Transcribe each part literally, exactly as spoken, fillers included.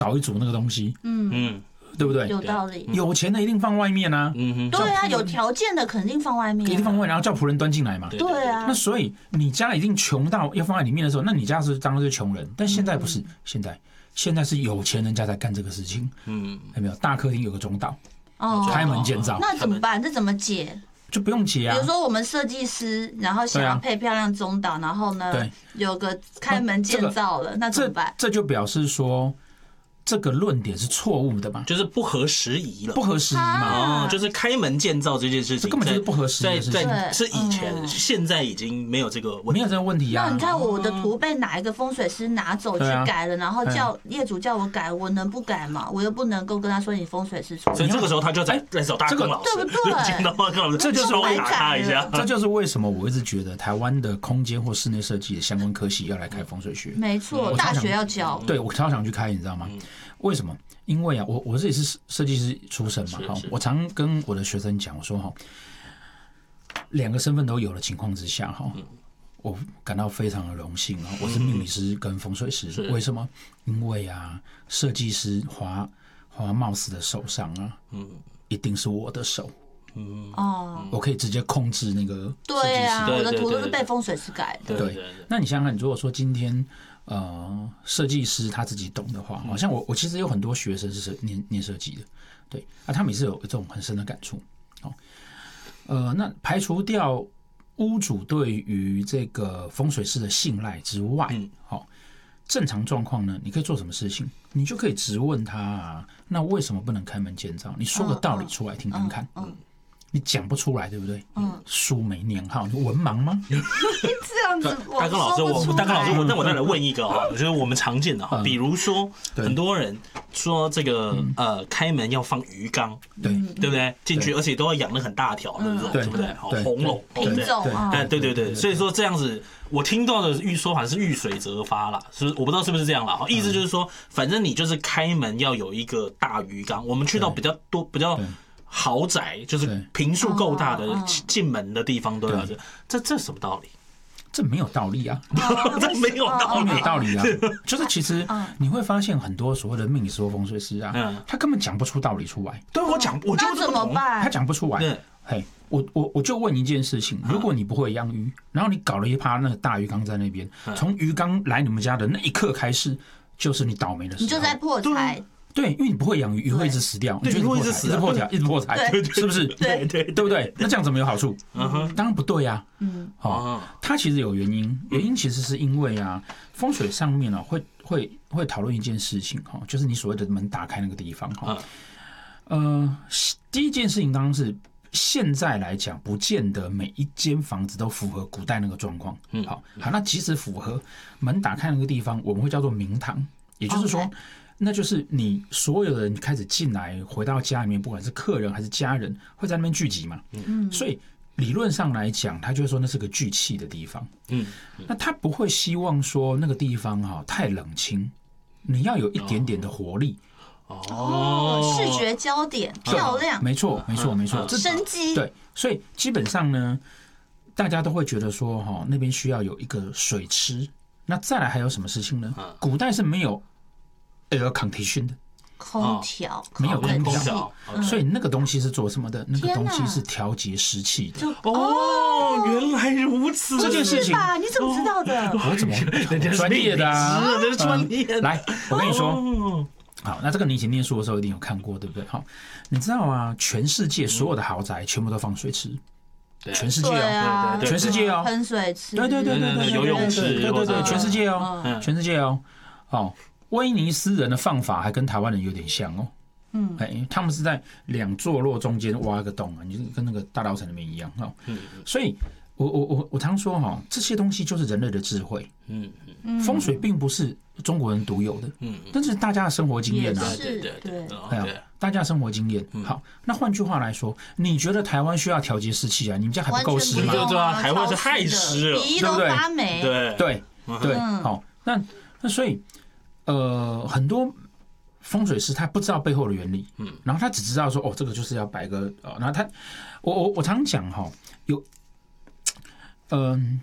搞一组那个东西，嗯嗯，对不对？ 有道理。 有钱的一定放外面啊，嗯哼，对啊，有条件的肯定放外面， 一定放外面，然后叫仆人端进来嘛。 对啊， 那所以你家一定穷到要放在里面的时候，那你家是当然是穷人，但现在不是，现在现在是有钱人家在干这个事情，嗯，有没有？大客厅有个中岛，哦，开门见灶， 那怎么办？这怎么解？ 就不用解啊。 比如说我们设计师，然后想要配漂亮中岛，然后呢，有个开门见灶了，那怎么办？ 这就表示说，这个论点是错误的嘛， 就是不合时宜了， 不合时宜嘛。 哦，就是开门见灶这件事情， 根本就是不合时宜的事情。 在是以前，现在已经没有这个问题， 没有这个问题啊。 那你看我的图被哪一个风水师拿走去改了，然后叫业主叫我改，我能不改吗？我又不能够跟他说你风水师错。 所以这个时候他就在在找大坑老师， 对不对？ 见到大坑老师， 这就是稍微打他一下。 这就是为什么我一直觉得台湾的空间或室内设计的相关科系要来开风水学。 没错，大学要教。 对，我超想去开，你知道吗？为什么？因为啊，我我自己是设计师出身嘛，哈，我常跟我的学生讲，我说哈，两个身份都有的情况之下，哈，我感到非常的荣幸啊，我是命理师跟风水师，为什么？因为啊，设计师滑滑 mouse 的手上啊，嗯，一定是我的手。嗯哦，我可以直接控制那个。 对啊，我的图都是被风水师改的。 对，那你想想看，如果说今天呃设计师他自己懂的话，好像我我其实有很多学生是念念设计的，对啊，他们也是有这种很深的感触。好，呃，那排除掉屋主对于这个风水师的信赖之外，好，正常状况呢，你可以做什么事情？你就可以质问他啊，那为什么不能开门见灶？你说个道理出来听听看。嗯。嗯你讲不出来，对不对？嗯，书没念好，你文盲吗？ 这样子， 大哥老师，我大哥老师，我那我再来问一个啊，就是我们常见的哈，比如说很多人说这个呃开门要放鱼缸， 对对不对？进去而且都要养的很大条那种，对不对？红龙品种， 哎，对对对，所以说这样子，我听到的预说法是遇水则发啦，是我不知道是不是这样啦。意思就是说，反正你就是开门要有一个大鱼缸，我们去到比较多比较。豪宅就是坪数够大的进门的地方都要这，这这什么道理？ 这没有道理啊！ 这没有道理， 没有道理啊！就是其实你会发现很多所谓的命理师或风水师啊，他根本讲不出道理出来。 对我讲，我就怎么办？ 他讲不出来。嘿，我我我就问一件事情：如果你不会养鱼，然后你搞了一趴那个大鱼缸在那边，从鱼缸来你们家的那一刻开始，就是你倒霉的时候， 你就在破财。 对，因为你不会养鱼，鱼会一直死掉，你就会一直死， 一直破财，一直破财，是不是？ 对对对不对？那这样怎么有好处？嗯哼，当然不对啊。嗯，好，它其实有原因，原因其实是因为啊，风水上面啊，会会会讨论一件事情哈，就是你所谓的门打开那个地方哈。呃，第一件事情当然是现在来讲，不见得每一间房子都符合古代那个状况。嗯，好，好，那即使符合，门打开那个地方，我们会叫做明堂，也就是说。那就是你所有的人开始进来，回到家里面，不管是客人还是家人，会在那边聚集嘛。嗯，所以理论上来讲，他就会说那是个聚气的地方。嗯，那他不会希望说那个地方哈太冷清，你要有一点点的活力。 哦，视觉焦点漂亮， 没错，没错，没错， 生机。 对，所以基本上呢，大家都会觉得说哈那边需要有一个水池。那再来还有什么事情呢？古代是没有。air condition 的空调没有空调，所以那个东西是做什么的？那个东西是调节湿气的。 哦，原来如此， 这件事情你怎么知道的？ 我怎么专业的啊？ 这是专业。 来，我跟你说，好，那这个你以前念书的时候一定有看过，对不对？好，你知道啊，全世界所有的豪宅全部都放水池。全世界哦，全世界哦， 喷水池， 对对对对对， 游泳池， 对对对，全世界哦，全世界哦，哦。威尼斯人的放法还跟台湾人有点像哦，嗯，哎，他们是在两座落中间挖一个洞啊，你就跟那个大稻埕那边一样哈，嗯，所以我我我我常说哈，这些东西就是人类的智慧，嗯嗯，风水并不是中国人独有的，嗯，但是大家的生活经验啊， 对对对， 哎呀，大家的生活经验，好，那换句话来说，你觉得台湾需要调节湿气啊？你们家还不够湿吗？ 对啊，台湾是太湿了， 鼻都发霉， 对对对，好，那那所以。呃，很多风水师他不知道背后的原理，嗯，然后他只知道说，哦，这个就是要摆个，哦，然后他，我我我常讲哈，有，嗯、呃，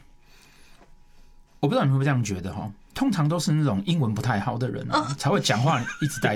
我不知道你会不会这样觉得哈，通常都是那种英文不太好的人啊，才会讲话一直带